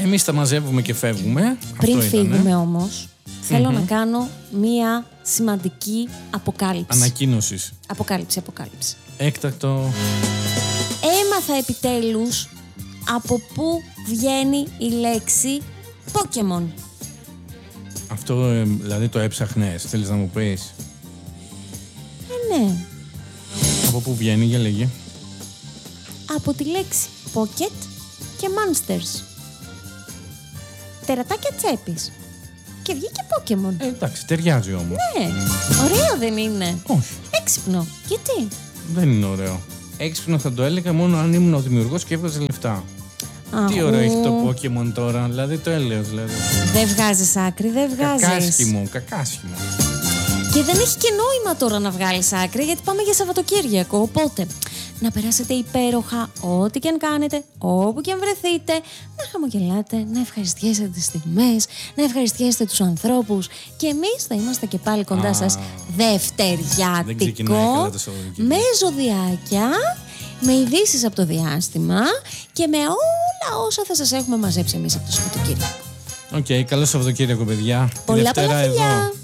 Εμείς τα μαζεύουμε και φεύγουμε. Πριν φύγουμε όμως, θέλω να κάνω μία σημαντική αποκάλυψη. Ανακοίνωσης. Αποκάλυψη. Έκτακτο. Έμαθα επιτέλους από πού βγαίνει η λέξη Pokémon. Αυτό δηλαδή το έψαχνες, θέλεις να μου πεις? Ναι. Από πού βγαίνει, για λέγε. Από τη λέξη Pocket και Monsters. Τερατάκια τσέπης. Και βγήκε Pokémon. Εντάξει, ταιριάζει όμως. Ναι, ωραίο δεν είναι? Όχι. Έξυπνο. Γιατί? Δεν είναι ωραίο. Έξυπνο θα το έλεγα μόνο αν ήμουν ο δημιουργός και έβγαζε λεφτά. Τι ωραίο έχει το Pokémon τώρα, δηλαδή το έλεος δηλαδή. Δεν βγάζεις άκρη, δεν βγάζεις. Κακάσχημο. Και δεν έχει και νόημα τώρα να βγάλεις άκρη, γιατί πάμε για Σαββατοκύριακο. Οπότε, να περάσετε υπέροχα ό,τι και αν κάνετε, όπου και αν βρεθείτε, να χαμογελάτε, να ευχαριστιέσετε τις στιγμές, να ευχαριστιέσετε τους ανθρώπους. Και εμείς θα είμαστε και πάλι κοντά σας δευτεριάτικο, με ζωδιάκια, με ειδήσεις από το διάστημα και με όλα όσα θα σας έχουμε μαζέψει εμείς από το Σαββατοκύριακο. Οκ, καλό Σαββατοκύριακο, παιδιά. Πολλά Τη Δευτέρα φιλιά. εδώ.